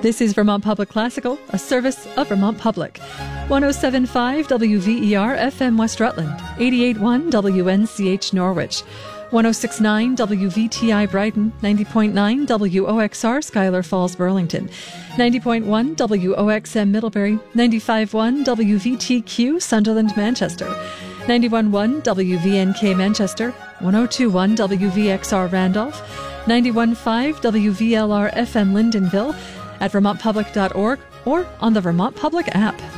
This is Vermont Public Classical, a service of Vermont Public. 107.5 WVER FM West Rutland, 88.1 WNCH Norwich, 106.9 WVTI Brighton, 90.9 WOXR Schuyler Falls Burlington, 90.1 WOXM Middlebury, 95.1 WVTQ Sunderland Manchester, 91.1 WVNK Manchester, 102.1 WVXR Randolph, 91.5 WVLR FM Lyndonville, at vermontpublic.org or on the Vermont Public app.